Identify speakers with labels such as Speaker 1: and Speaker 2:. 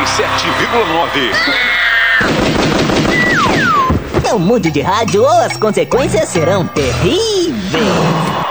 Speaker 1: 97,9.
Speaker 2: Não mude de rádio ou as consequências serão terríveis.